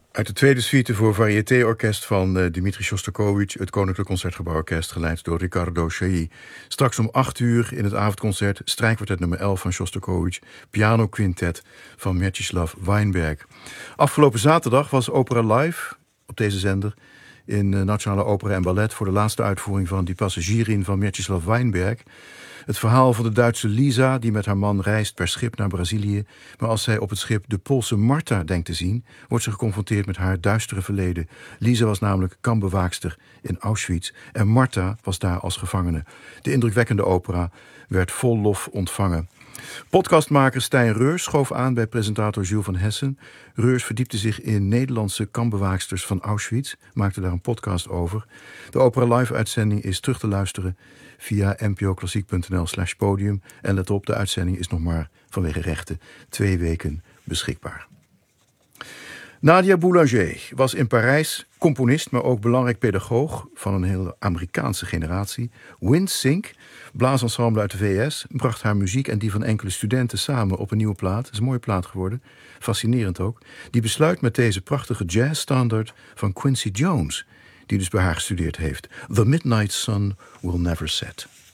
Uit de tweede suite voor variété-orkest van Dmitri Shostakovich, het Koninklijk Concertgebouworkest, geleid door Riccardo Chailly. Straks om 8:00 in het avondconcert strijkkwartet nummer 11 van Shostakovich, pianoquintet van Mstislav Weinberg. Afgelopen zaterdag was Opera Live op deze zender in Nationale Opera en Ballet voor de laatste uitvoering van Die Passagierin van Mstislav Weinberg. Het verhaal van de Duitse Lisa die met haar man reist per schip naar Brazilië. Maar als zij op het schip de Poolse Marta denkt te zien, wordt ze geconfronteerd met haar duistere verleden. Lisa was namelijk kampbewaakster in Auschwitz en Marta was daar als gevangene. De indrukwekkende opera werd vol lof ontvangen. Podcastmaker Stijn Reurs schoof aan bij presentator Jules van Hessen. Reurs verdiepte zich in Nederlandse kampbewaaksters van Auschwitz, maakte daar een podcast over. De Opera Live-uitzending is terug te luisteren via npoklassiek.nl/podium. En let op, de uitzending is nog maar vanwege rechten 2 weken beschikbaar. Nadia Boulanger was in Parijs componist, maar ook belangrijk pedagoog van een hele Amerikaanse generatie. WindSync, blaasensemble uit de VS, bracht haar muziek en die van enkele studenten samen op een nieuwe plaat. Het is een mooie plaat geworden, fascinerend ook. Die besluit met deze prachtige jazzstandard van Quincy Jones, die dus bij haar gestudeerd heeft. The Midnight Sun Will Never Set.